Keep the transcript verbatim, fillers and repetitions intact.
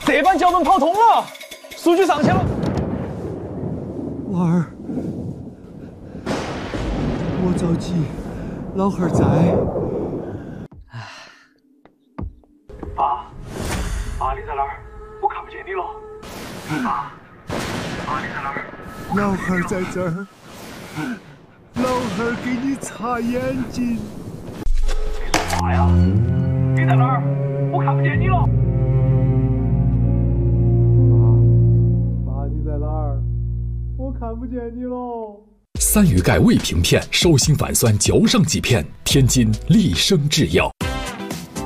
这班脚本跑通了，数据上去了。 娃儿，莫着急，老汉儿在。 爸，爸你在哪儿？我看不见你了。爸，爸你在哪儿？ 老汉儿在这儿，老汉儿给你擦眼睛。 你说啥呀？你在哪儿？我看不见你了。 爸，爸你在哪儿？我看不见你喽。 三鱼钙胃平片，手心泛酸，就上几片。天津利生制药。